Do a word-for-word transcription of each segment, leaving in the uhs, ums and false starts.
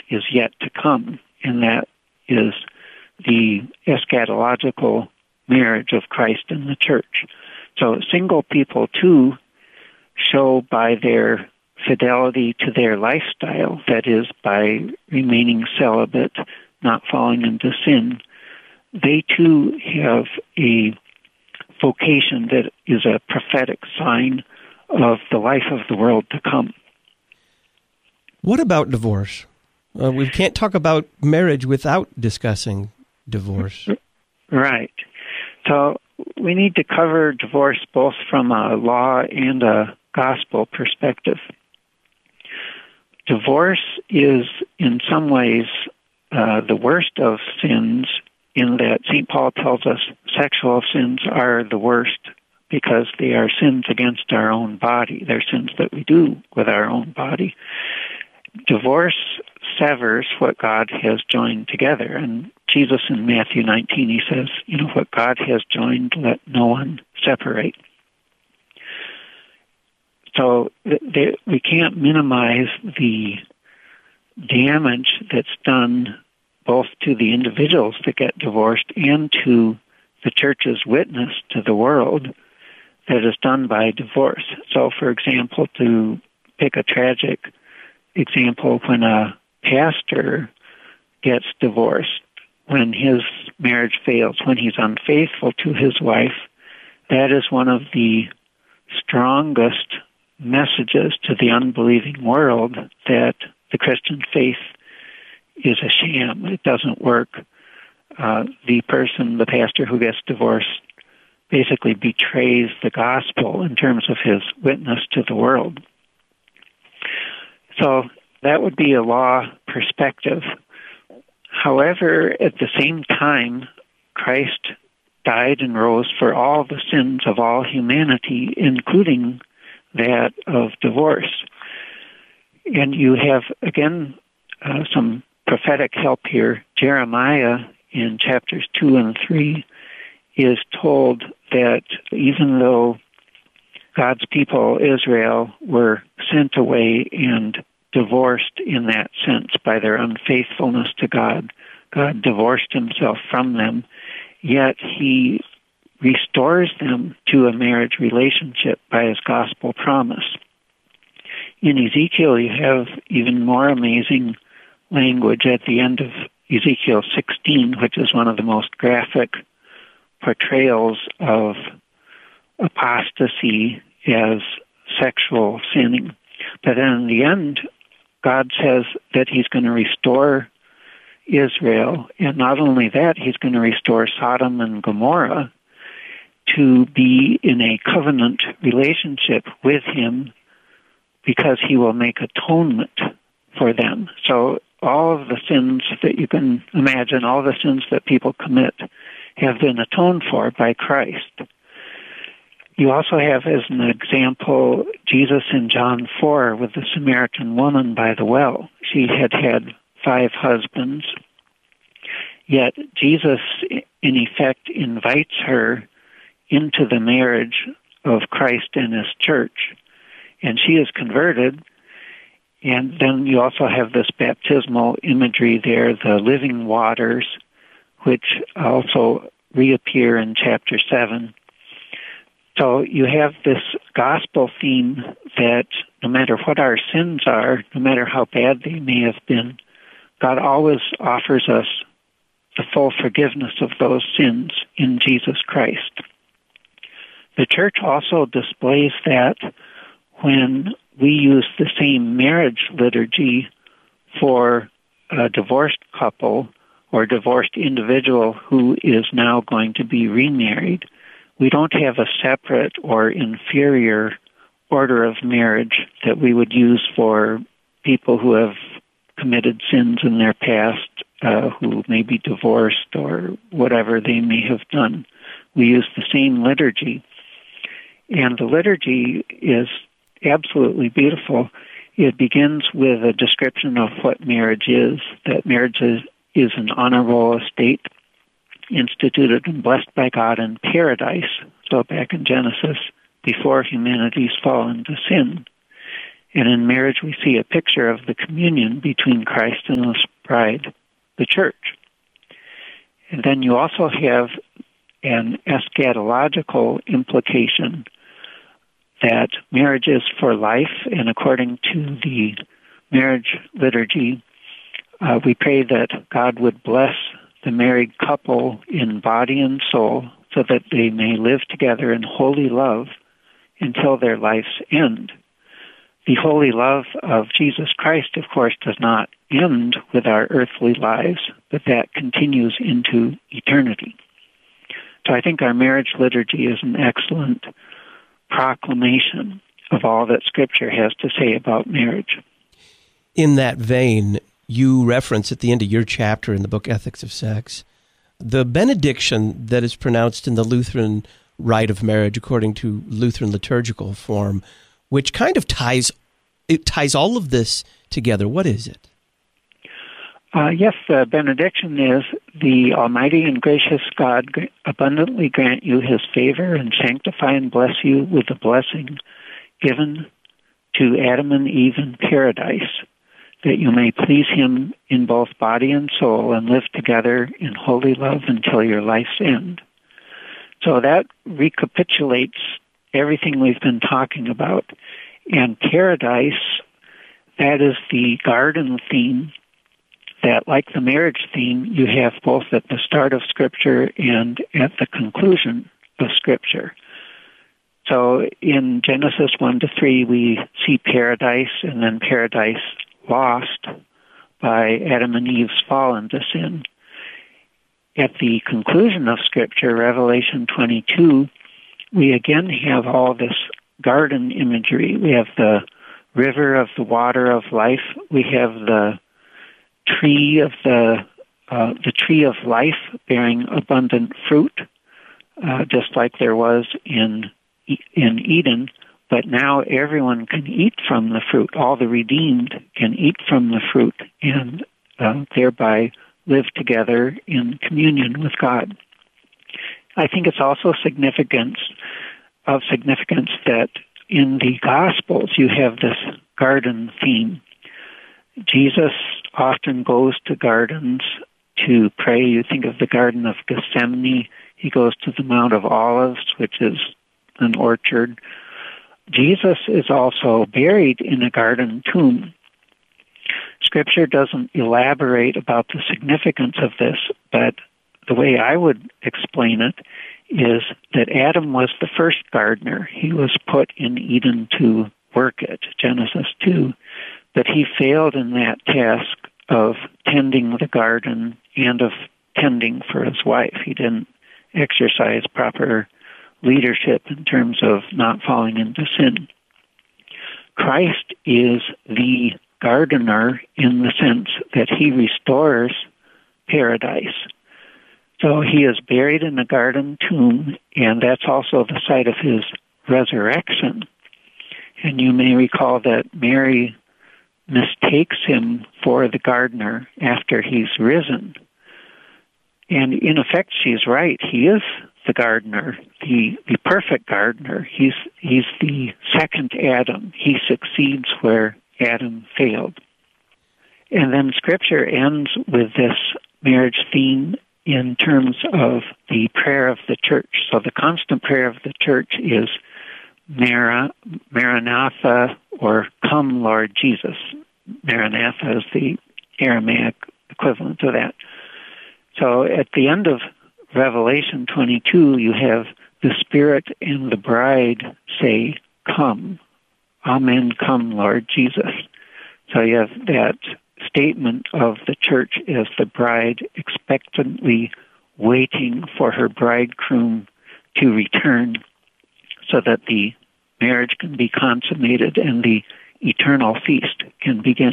is yet to come, and that is the eschatological marriage of Christ and the church. So single people, too, show by their fidelity to their lifestyle, that is, by remaining celibate, not falling into sin, they, too, have a vocation that is a prophetic sign of the life of the world to come. What about divorce? Uh, we can't talk about marriage without discussing divorce. Right. So we need to cover divorce both from a law and a gospel perspective. Divorce is, in some ways, uh, the worst of sins, in that Saint Paul tells us sexual sins are the worst because they are sins against our own body. They're sins that we do with our own body. Divorce severs what God has joined together. And Jesus in Matthew nineteen, he says, you know, what God has joined, let no one separate. So they, we can't minimize the damage that's done both to the individuals that get divorced and to the church's witness to the world that is done by divorce. So, for example, to pick a tragic example, when a pastor gets divorced, when his marriage fails, when he's unfaithful to his wife, that is one of the strongest messages to the unbelieving world that the Christian faith is a sham. It doesn't work. Uh, the person, the pastor who gets divorced, basically betrays the gospel in terms of his witness to the world. So that would be a law perspective. However, at the same time, Christ died and rose for all the sins of all humanity, including that of divorce. And you have, again, uh, some prophetic help here. Jeremiah in chapters two and three is told that even though God's people, Israel, were sent away and divorced in that sense by their unfaithfulness to God, God divorced himself from them, yet he restores them to a marriage relationship by his gospel promise. In Ezekiel, you have even more amazing language at the end of Ezekiel sixteen, which is one of the most graphic portrayals of apostasy as sexual sinning. But then in the end, God says that he's going to restore Israel, and not only that, he's going to restore Sodom and Gomorrah to be in a covenant relationship with him because he will make atonement for them. So all of the sins that you can imagine, all the sins that people commit, have been atoned for by Christ. You also have, as an example, Jesus in John four with the Samaritan woman by the well. She had had five husbands, yet Jesus, in effect, invites her into the marriage of Christ and his church. And she is converted. And then you also have this baptismal imagery there, the living waters, which also reappear in chapter seven. So you have this gospel theme that no matter what our sins are, no matter how bad they may have been, God always offers us the full forgiveness of those sins in Jesus Christ. The church also displays that when we use the same marriage liturgy for a divorced couple or divorced individual who is now going to be remarried. We don't have a separate or inferior order of marriage that we would use for people who have committed sins in their past, uh, who may be divorced or whatever they may have done. We use the same liturgy. And the liturgy is absolutely beautiful. It begins with a description of what marriage is, that marriage is, is an honorable estate instituted and blessed by God in paradise, so back in Genesis, before humanity's fall into sin. And in marriage, we see a picture of the communion between Christ and his bride, the church. And then you also have an eschatological implication that marriage is for life, and according to the marriage liturgy, uh, we pray that God would bless the married couple in body and soul so that they may live together in holy love until their life's end. The holy love of Jesus Christ, of course, does not end with our earthly lives, but that continues into eternity. So I think our marriage liturgy is an excellent proclamation of all that Scripture has to say about marriage. In that vein, you reference at the end of your chapter in the book Ethics of Sex, the benediction that is pronounced in the Lutheran rite of marriage according to Lutheran liturgical form, which kind of ties it ties all of this together. What is it? Uh, yes, the benediction is, the Almighty and gracious God abundantly grant you his favor and sanctify and bless you with the blessing given to Adam and Eve in paradise, that you may please him in both body and soul and live together in holy love until your life's end. So that recapitulates everything we've been talking about. And paradise, that is the garden theme that, like the marriage theme, you have both at the start of Scripture and at the conclusion of Scripture. So in Genesis one to three, we see paradise, and then paradise lost by Adam and Eve's fall into sin. At the conclusion of Scripture, Revelation twenty-two, we again have all this garden imagery. We have the river of the water of life. We have the tree of the uh, the tree of life bearing abundant fruit, uh, just like there was in in Eden. But now everyone can eat from the fruit. All the redeemed can eat from the fruit and uh, thereby live together in communion with God. I think it's also significance of significance that in the Gospels you have this garden theme. Jesus often goes to gardens to pray. You think of the Garden of Gethsemane. He goes to the Mount of Olives, which is an orchard. Jesus is also buried in a garden tomb. Scripture doesn't elaborate about the significance of this, but the way I would explain it is that Adam was the first gardener. He was put in Eden to work it, Genesis two, but he failed in that task of tending the garden and of tending for his wife. He didn't exercise proper leadership in terms of not falling into sin. Christ is the gardener in the sense that he restores paradise. So he is buried in a garden tomb, and that's also the site of his resurrection. And you may recall that Mary mistakes him for the gardener after he's risen. And in effect, she's right. He is the gardener, the, the perfect gardener. He's, he's the second Adam. He succeeds where Adam failed. And then Scripture ends with this marriage theme in terms of the prayer of the church. So the constant prayer of the church is Mar- Maranatha, or Come, Lord Jesus. Maranatha is the Aramaic equivalent to that. So at the end of Revelation twenty-two, you have the Spirit and the bride say, Come. Amen, come, Lord Jesus. So you have that statement of the church as the bride expectantly waiting for her bridegroom to return so that the marriage can be consummated and the eternal feast can begin.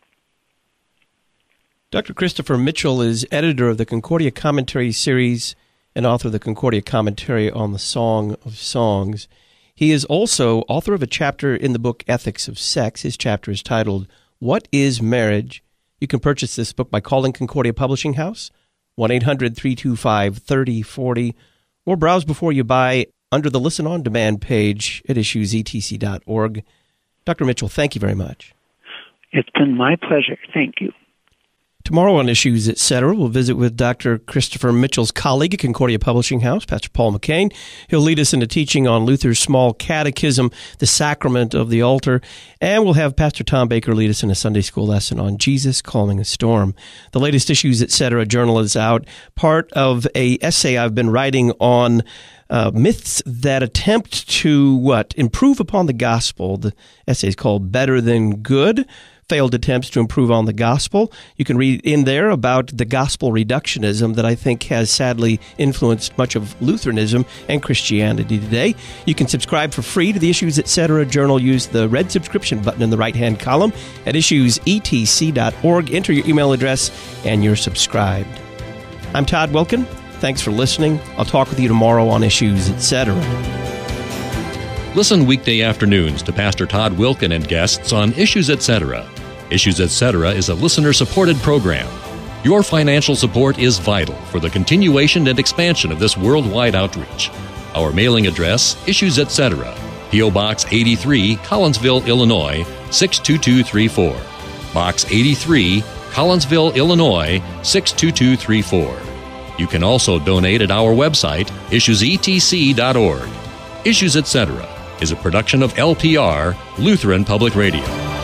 Doctor Christopher Mitchell is editor of the Concordia Commentary series and author of the Concordia Commentary on the Song of Songs. He is also author of a chapter in the book Ethics of Sex. His chapter is titled, What is Marriage? You can purchase this book by calling Concordia Publishing House, one eight hundred three two five three oh four oh, or browse before you buy under the Listen On Demand page at issues e t c dot org. Doctor Mitchell, thank you very much. It's been my pleasure. Thank you. Tomorrow on Issues, et cetera, we'll visit with Doctor Christopher Mitchell's colleague at Concordia Publishing House, Pastor Paul McCain. He'll lead us into teaching on Luther's Small Catechism, the Sacrament of the Altar, and we'll have Pastor Tom Baker lead us in a Sunday school lesson on Jesus Calming a Storm. The latest Issues, et cetera journal is out, part of a essay I've been writing on Uh, myths that attempt to, what, improve upon the gospel. The essay is called Better Than Good, Failed Attempts to Improve on the Gospel. You can read in there about the gospel reductionism that I think has sadly influenced much of Lutheranism and Christianity today. You can subscribe for free to the Issues, et cetera journal. Use the red subscription button in the right-hand column at issues e t c dot org. Enter your email address and you're subscribed. I'm Todd Wilken. Thanks for listening. I'll talk with you tomorrow on Issues, et cetera. Listen weekday afternoons to Pastor Todd Wilken and guests on Issues, et cetera. Issues, et cetera is a listener-supported program. Your financial support is vital for the continuation and expansion of this worldwide outreach. Our mailing address, Issues, et cetera, P O. Box eighty-three, Collinsville, Illinois, six two two three four. Box eighty-three, Collinsville, Illinois, six two two three four. You can also donate at our website, issues e t c dot org. Issues, et cetera is a production of L P R, Lutheran Public Radio.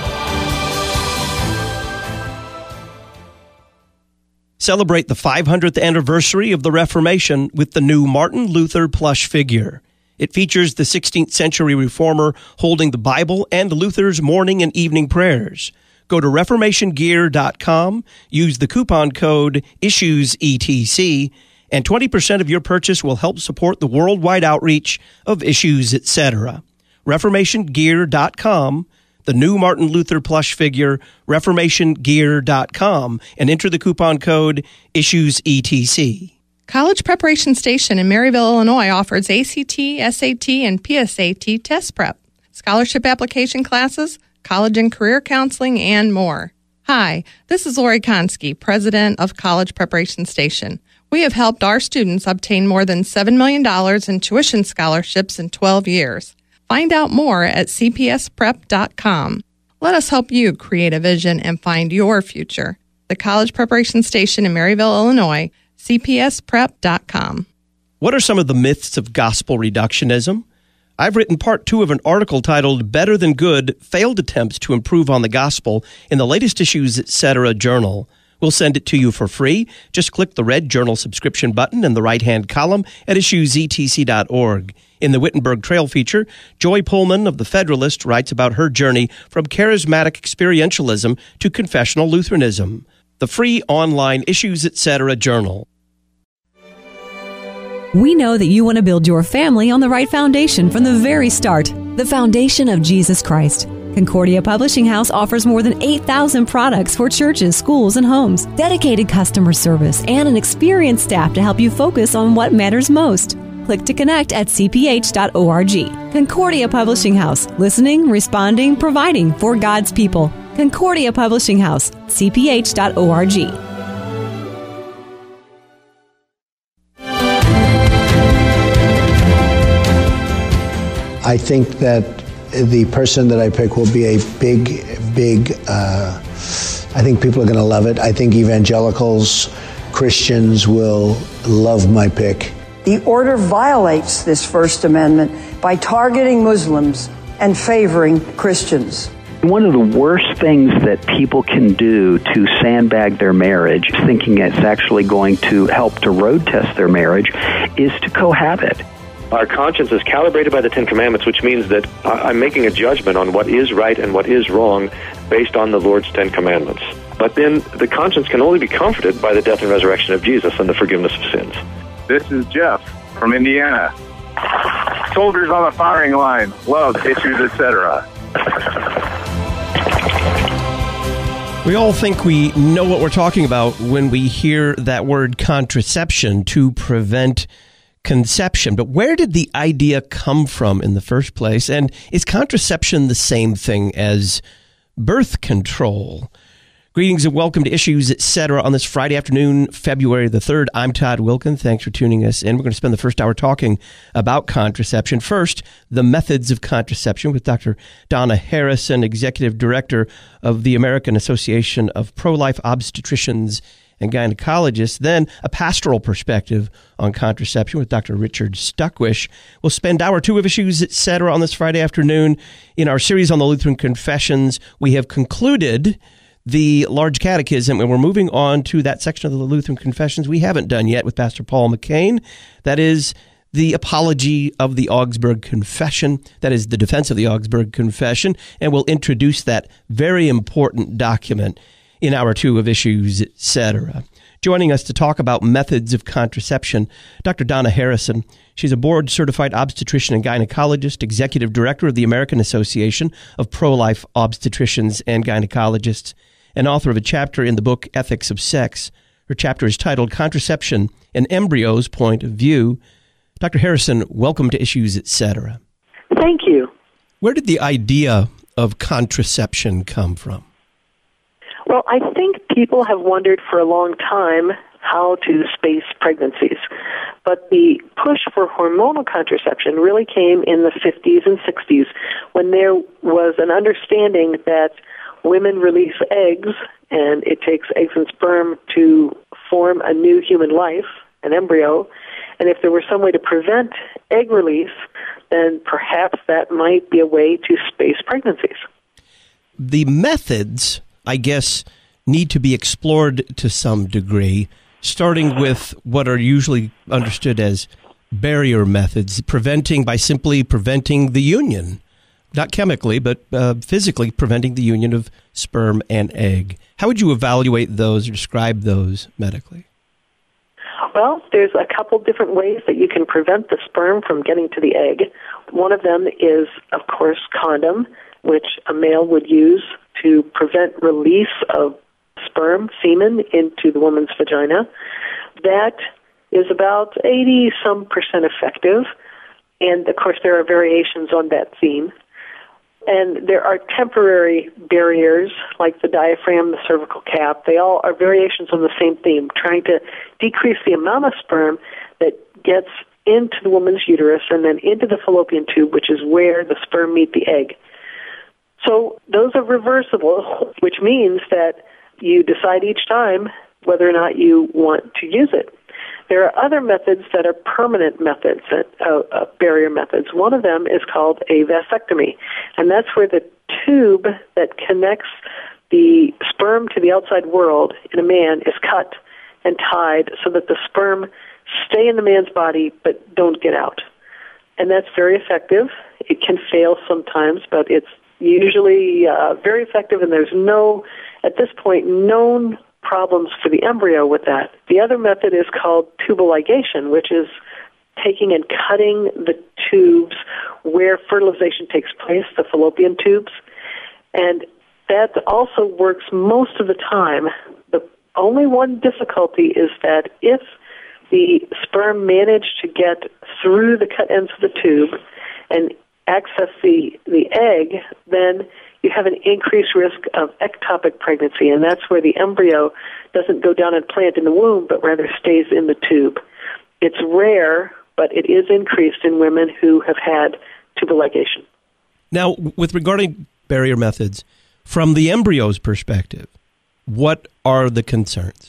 Celebrate the five hundredth anniversary of the Reformation with the new Martin Luther plush figure. It features the sixteenth century reformer holding the Bible and Luther's morning and evening prayers. Go to reformation gear dot com, use the coupon code issues E T C, and twenty percent of your purchase will help support the worldwide outreach of Issues, et cetera. reformation gear dot com, the new Martin Luther plush figure, reformation gear dot com, and enter the coupon code issues E T C. College Preparation Station in Maryville, Illinois offers A C T, S A T, and P S A T test prep, scholarship application classes, college and career counseling, and more. Hi, this is Lori Konski, president of College Preparation Station. We have helped our students obtain more than seven million dollars in tuition scholarships in twelve years. Find out more at c p s prep dot com. Let us help you create a vision and find your future. The College Preparation Station in Maryville, Illinois, c p s prep dot com. What are some of the myths of gospel reductionism? I've written part two of an article titled Better Than Good, Failed Attempts to Improve on the Gospel in the latest Issues, et cetera journal. We'll send it to you for free. Just click the red journal subscription button in the right-hand column at issues e t c dot org. In the Wittenberg Trail feature, Joy Pullman of The Federalist writes about her journey from charismatic experientialism to confessional Lutheranism. The free online Issues, et cetera journal. We know that you want to build your family on the right foundation from the very start, the foundation of Jesus Christ. Concordia Publishing House offers more than eight thousand products for churches, schools, and homes, dedicated customer service, and an experienced staff to help you focus on what matters most. Click to connect at c p h dot org. Concordia Publishing House, listening, responding, providing for God's people. Concordia Publishing House, c p h dot org. I think that the person that I pick will be a big, big, uh, I think people are going to love it. I think evangelicals, Christians will love my pick. The order violates this First Amendment by targeting Muslims and favoring Christians. One of the worst things that people can do to sandbag their marriage, thinking it's actually going to help to road test their marriage, is to cohabit. Our conscience is calibrated by the Ten Commandments, which means that I'm making a judgment on what is right and what is wrong based on the Lord's Ten Commandments. But then the conscience can only be comforted by the death and resurrection of Jesus and the forgiveness of sins. This is Jeff from Indiana. Soldiers on the firing line, love Issues, et cetera. We all think we know what we're talking about when we hear that word contraception, to prevent conception. But where did the idea come from in the first place? And is contraception the same thing as birth control? Greetings and welcome to Issues, et cetera on this Friday afternoon, February the third. I'm Todd Wilken. Thanks for tuning us in. We're going to spend the first hour talking about contraception. First, the methods of contraception with Doctor Donna Harrison, Executive Director of the American Association of Pro-Life Obstetricians and Gynecologists. Then, a pastoral perspective on contraception with Doctor Richard Stuckwish. We'll spend hour two of Issues, et cetera on this Friday afternoon. In our series on the Lutheran Confessions, we have concluded the Large Catechism, and we're moving on to that section of the Lutheran Confessions we haven't done yet with Pastor Paul McCain. That is the Apology of the Augsburg Confession. That is the defense of the Augsburg Confession, and we'll introduce that very important document in hour two of Issues, et cetera. Joining us to talk about methods of contraception, Doctor Donna Harrison. She's a board-certified obstetrician and gynecologist, executive director of the American Association of Pro-Life Obstetricians and Gynecologists, and author of a chapter in the book Ethics of Sex. Her chapter is titled Contraception, an Embryo's Point of View. Doctor Harrison, welcome to Issues, et cetera. Thank you. Where did the idea of contraception come from? Well, I think people have wondered for a long time how to space pregnancies. But the push for hormonal contraception really came in the fifties and sixties when there was an understanding that women release eggs, and it takes eggs and sperm to form a new human life, an embryo. And if there were some way to prevent egg release, then perhaps that might be a way to space pregnancies. The methods, I guess, need to be explored to some degree, starting with what are usually understood as barrier methods, preventing by simply preventing the union. Not chemically, but uh, physically preventing the union of sperm and egg. How would you evaluate those or describe those medically? Well, there's a couple different ways that you can prevent the sperm from getting to the egg. One of them is, of course, condom, which a male would use to prevent release of sperm, semen, into the woman's vagina. That is about eighty-some percent effective, and, of course, there are variations on that theme. And there are temporary barriers like the diaphragm, the cervical cap. They all are variations on the same theme, trying to decrease the amount of sperm that gets into the woman's uterus and then into the fallopian tube, which is where the sperm meet the egg. So those are reversible, which means that you decide each time whether or not you want to use it. There are other methods that are permanent methods, uh, uh, barrier methods. One of them is called a vasectomy, and that's where the tube that connects the sperm to the outside world in a man is cut and tied so that the sperm stay in the man's body but don't get out. And that's very effective. It can fail sometimes, but it's usually uh, very effective, and there's no, at this point, known problems for the embryo with that. The other method is called tubal ligation, which is taking and cutting the tubes where fertilization takes place, the fallopian tubes. And that also works most of the time. The only one difficulty is that if the sperm managed to get through the cut ends of the tube and access the, the egg, then you have an increased risk of ectopic pregnancy, and that's where the embryo doesn't go down and plant in the womb, but rather stays in the tube. It's rare, but it is increased in women who have had tubal ligation. Now, with regarding barrier methods, from the embryo's perspective, what are the concerns?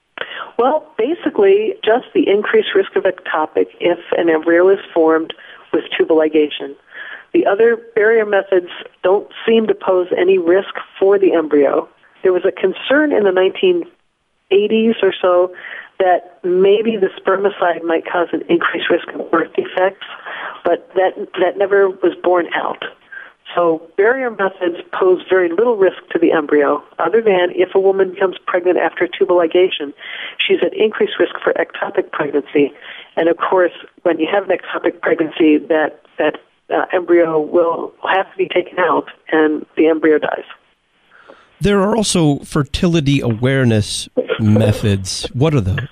Well, basically, just the increased risk of ectopic if an embryo is formed with tubal ligation. The other barrier methods don't seem to pose any risk for the embryo. There was a concern in the nineteen eighties or so that maybe the spermicide might cause an increased risk of birth defects, but that that never was borne out. So barrier methods pose very little risk to the embryo, other than if a woman becomes pregnant after tubal ligation, she's at increased risk for ectopic pregnancy. And of course, when you have an ectopic pregnancy, that that Uh, embryo will have to be taken out, and the embryo dies. There are also fertility awareness methods. What are those?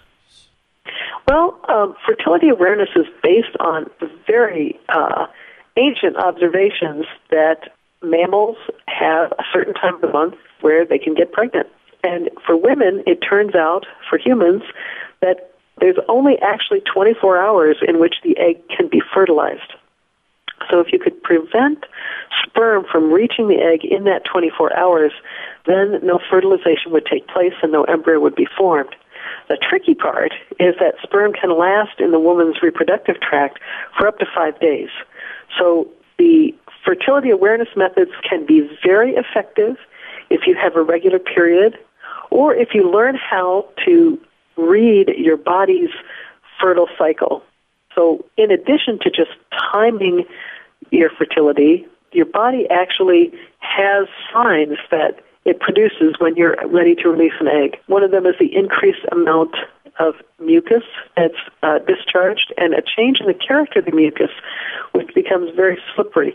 Well, um, fertility awareness is based on very uh, ancient observations that mammals have a certain time of the month where they can get pregnant. And for women, it turns out, for humans, that there's only actually twenty-four hours in which the egg can be fertilized. So if you could prevent sperm from reaching the egg in that twenty-four hours, then no fertilization would take place and no embryo would be formed. The tricky part is that sperm can last in the woman's reproductive tract for up to five days. So the fertility awareness methods can be very effective if you have a regular period, or if you learn how to read your body's fertile cycle. So in addition to just timing your fertility, your body actually has signs that it produces when you're ready to release an egg. One of them is the increased amount of mucus that's uh, discharged and a change in the character of the mucus, which becomes very slippery.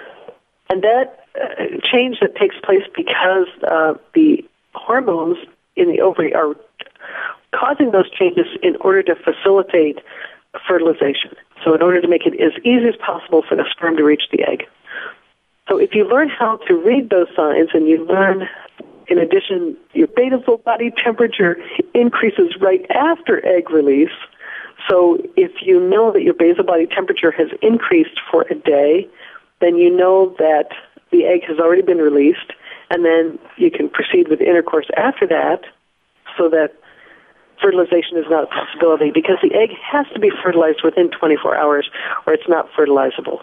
And that uh, change that takes place because uh, the hormones in the ovary are causing those changes in order to facilitate fertilization. So in order to make it as easy as possible for the sperm to reach the egg. So if you learn how to read those signs and you learn, in addition, your basal body temperature increases right after egg release. So if you know that your basal body temperature has increased for a day, then you know that the egg has already been released, and then you can proceed with intercourse after that so that fertilization is not a possibility, because the egg has to be fertilized within twenty-four hours or it's not fertilizable.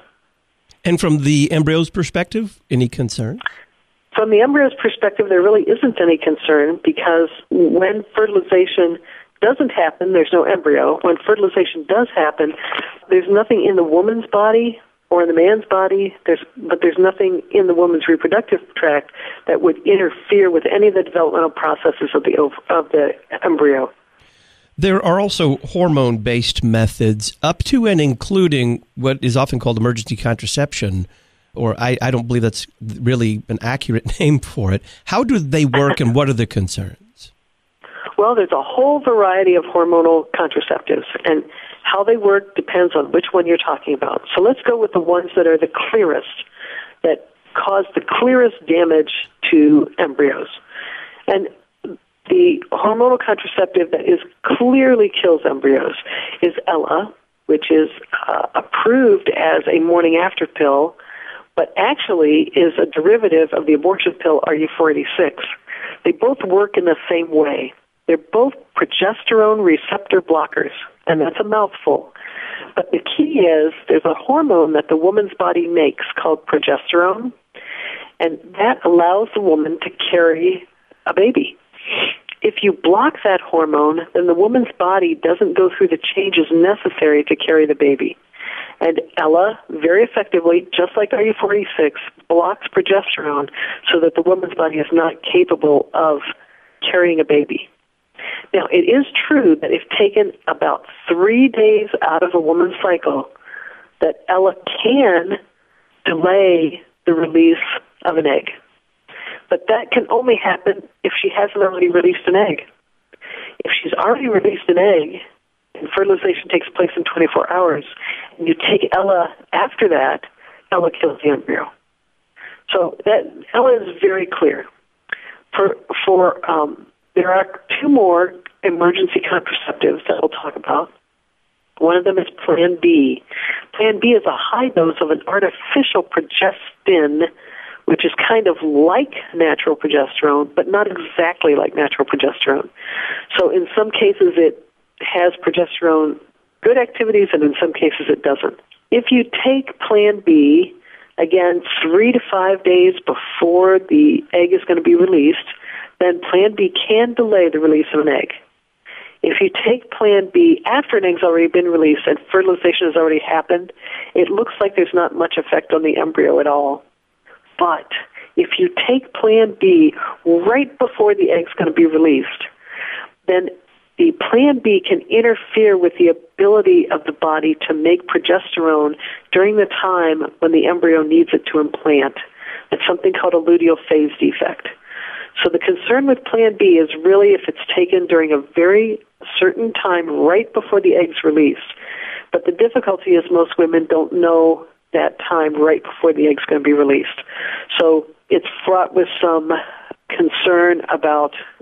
And from the embryo's perspective, any concern? From the embryo's perspective, there really isn't any concern, because when fertilization doesn't happen, there's no embryo. When fertilization does happen, there's nothing in the woman's body or in the man's body, there's, but there's nothing in the woman's reproductive tract that would interfere with any of the developmental processes of the of the embryo. There are also hormone-based methods, up to and including what is often called emergency contraception, or I, I don't believe that's really an accurate name for it. How do they work, and what are the concerns? Well, there's a whole variety of hormonal contraceptives, and how they work depends on which one you're talking about. So let's go with the ones that are the clearest, that cause the clearest damage to embryos. And the hormonal contraceptive that is clearly kills embryos is Ella, which is uh, approved as a morning after pill, but actually is a derivative of the abortion pill R U four eighty-six. They both work in the same way. They're both progesterone receptor blockers, and that's a mouthful. But the key is there's a hormone that the woman's body makes called progesterone, and that allows the woman to carry a baby. If you block that hormone, then the woman's body doesn't go through the changes necessary to carry the baby. And Ella, very effectively, just like R U four eighty-six, blocks progesterone so that the woman's body is not capable of carrying a baby. Now, it is true that if taken about three days out of a woman's cycle, that Ella can delay the release of an egg. But that can only happen if she hasn't already released an egg. If she's already released an egg, and fertilization takes place in twenty-four hours, and you take Ella after that, Ella kills the embryo. So that Ella is very clear. For for um, there are two more emergency contraceptives that we'll talk about. One of them is Plan B. Plan B is a high dose of an artificial progestin, which is kind of like natural progesterone, but not exactly like natural progesterone. So in some cases it has progesterone good activities, and in some cases it doesn't. If you take Plan B, again, three to five days before the egg is going to be released, then Plan B can delay the release of an egg. If you take Plan B after an egg's already been released and fertilization has already happened, it looks like there's not much effect on the embryo at all. But if you take Plan B right before the egg's going to be released, then the Plan B can interfere with the ability of the body to make progesterone during the time when the embryo needs it to implant. It's something called a luteal phase defect. So the concern with Plan B is really if it's taken during a very certain time right before the egg's released. But the difficulty is most women don't know that time right before the egg's going to be released. So it's fraught with some concern about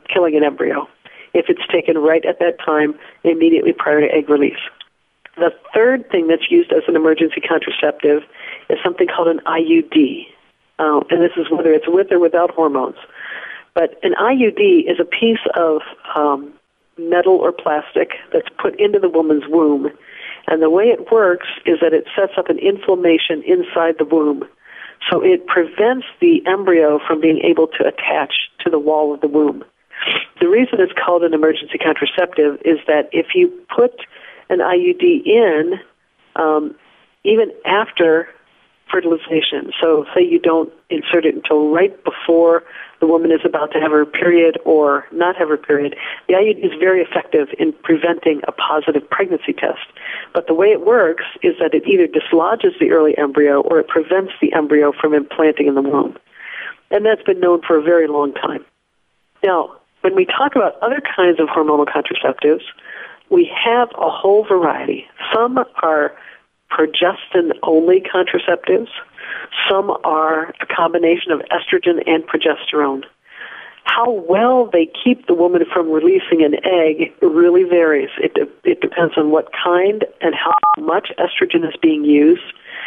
killing an embryo if it's taken right at that time, immediately prior to egg release. The third thing that's used as an emergency contraceptive is something called an I U D, uh, and this is whether it's with or without hormones. But an I U D is a piece of um, metal or plastic that's put into the woman's womb, and the way it works is that it sets up an inflammation inside the womb. So it prevents the embryo from being able to attach to the wall of the womb. The reason it's called an emergency contraceptive is that if you put an I U D in, um, even after fertilization, so say you don't insert it until right before the woman is about to have her period or not have her period, the I U D is very effective in preventing a positive pregnancy test. But the way it works is that it either dislodges the early embryo or it prevents the embryo from implanting in the womb. And that's been known for a very long time. Now, when we talk about other kinds of hormonal contraceptives, we have a whole variety. Some are progestin-only contraceptives. Some are a combination of estrogen and progesterone. How well they keep the woman from releasing an egg really varies. It, de- it depends on what kind and how much estrogen is being used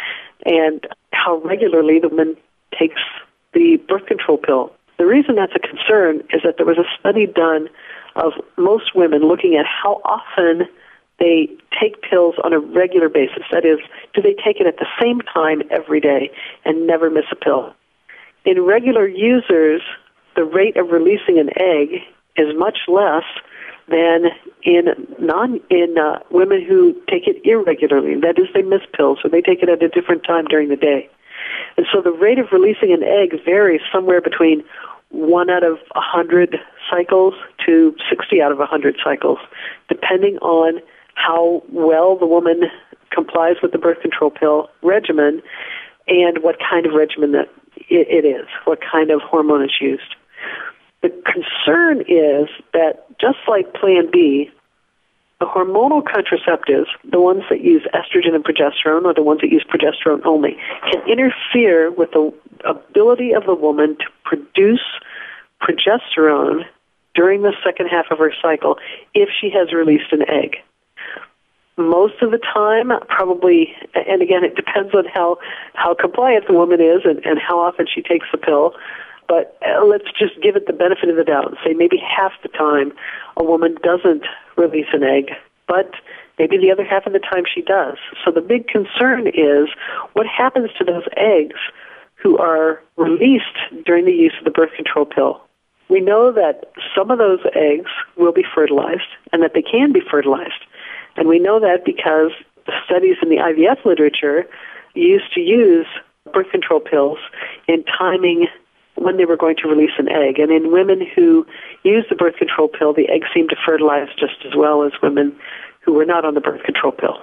and how regularly the woman takes the birth control pill. The reason that's a concern is that there was a study done of most women looking at how often they take pills on a regular basis. That is, do they take it at the same time every day and never miss a pill? In regular users, the rate of releasing an egg is much less than in non in uh, women who take it irregularly. That is, they miss pills or they take it at a different time during the day. And so the rate of releasing an egg varies somewhere between one out of a hundred cycles to sixty out of a hundred cycles, depending on how well the woman complies with the birth control pill regimen and what kind of regimen that it is, what kind of hormone is used. The concern is that just like Plan B, the hormonal contraceptives, the ones that use estrogen and progesterone or the ones that use progesterone only, can interfere with the ability of the woman to produce progesterone during the second half of her cycle if she has released an egg. Most of the time, probably, and again, it depends on how, how compliant the woman is and, and how often she takes the pill, but uh, let's just give it the benefit of the doubt and say maybe half the time a woman doesn't release an egg, but maybe the other half of the time she does. So the big concern is what happens to those eggs who are released during the use of the birth control pill. We know that some of those eggs will be fertilized and that they can be fertilized. And we know that because the studies in the I V F literature used to use birth control pills in timing when they were going to release an egg. And in women who used the birth control pill, the eggs seemed to fertilize just as well as women who were not on the birth control pill.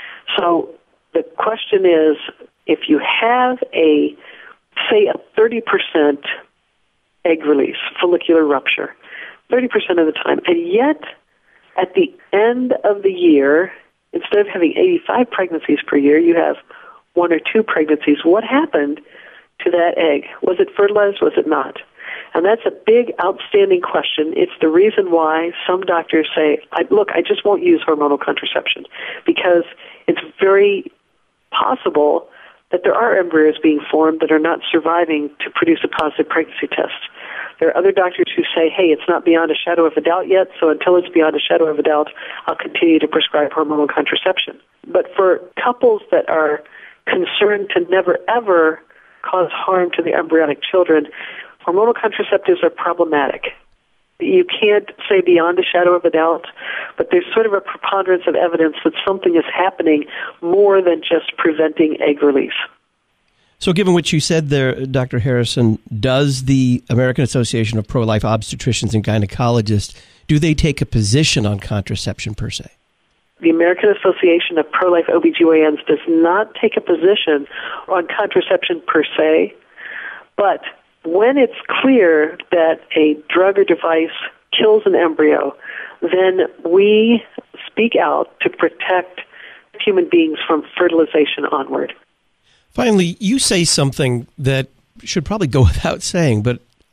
So the question is, if you have a, say, a thirty percent egg release, follicular rupture, thirty percent of the time, and yet at the end of the year, instead of having eighty-five pregnancies per year, you have one or two pregnancies. What happened to that egg? Was it fertilized? Was it not? And that's a big, outstanding question. It's the reason why some doctors say, I, look, I just won't use hormonal contraception, because it's very possible that there are embryos being formed that are not surviving to produce a positive pregnancy test. There are other doctors who say, hey, it's not beyond a shadow of a doubt yet, so until it's beyond a shadow of a doubt, I'll continue to prescribe hormonal contraception. But for couples that are concerned to never, ever cause harm to the embryonic children, hormonal contraceptives are problematic. You can't say beyond a shadow of a doubt, but there's sort of a preponderance of evidence that something is happening more than just preventing egg release. So given what you said there, Doctor Harrison, does the American Association of Pro-Life Obstetricians and Gynecologists, do they take a position on contraception per se? The American Association of Pro-Life O B G Y Ns does not take a position on contraception per se, but when it's clear that a drug or device kills an embryo, then we speak out to protect human beings from fertilization onward. Finally, you say something that should probably go without saying, but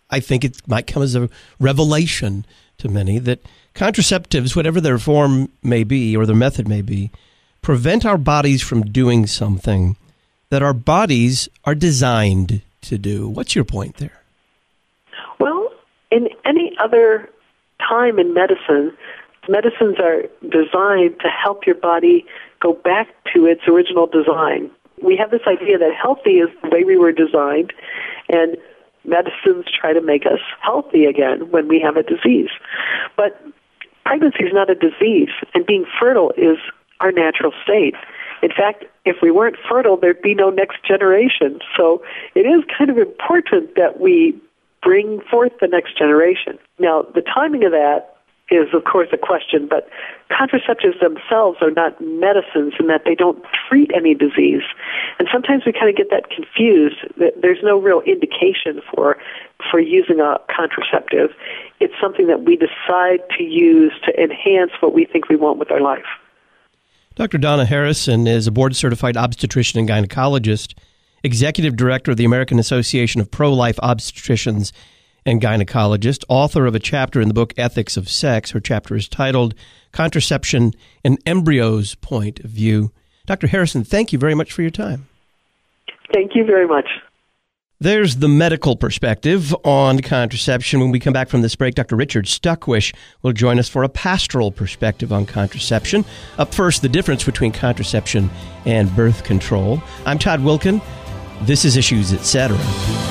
I think it might come as a revelation to many that contraceptives, whatever their form may be or their method may be, prevent our bodies from doing something that our bodies are designed to do. What's your point there? Well, in any other time in medicine, medicines are designed to help your body go back to its original design. We have this idea that healthy is the way we were designed, and medicines try to make us healthy again when we have a disease. But pregnancy is not a disease, and being fertile is our natural state. In fact, if we weren't fertile, there'd be no next generation. So it is kind of important that we bring forth the next generation. Now, the timing of that is, of course, a question, but contraceptives themselves are not medicines in that they don't treat any disease. And sometimes we kind of get that confused. There's no real indication for for using a contraceptive. It's something that we decide to use to enhance what we think we want with our life. Doctor Donna Harrison is a board-certified obstetrician and gynecologist, executive director of the American Association of Pro-Life Obstetricians and Gynecologist, author of a chapter in the book Ethics of Sex. Her chapter is titled Contraception: An Embryo's Point of View. Doctor Harrison, thank you very much for your time. Thank you very much. There's the medical perspective on contraception. When we come back from this break, Doctor Richard Stuckwish will join us for a pastoral perspective on contraception. Up first, the difference between contraception and birth control. I'm Todd Wilkin. This is Issues, et cetera.